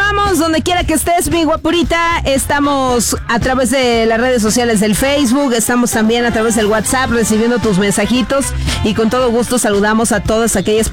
saludamos donde quiera que estés, mi guapurita. Estamos a través de las redes sociales del Facebook, estamos también a través del WhatsApp recibiendo tus mensajitos y con todo gusto saludamos a todas aquellas